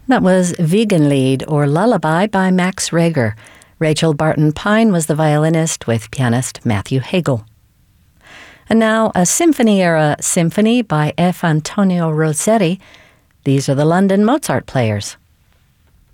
That was Wiegenlied, or Lullaby, by Max Reger. Rachel Barton Pine was the violinist with pianist Matthew Hagel. And now a symphony-era symphony by F. Antonio Rossetti. These are the London Mozart Players.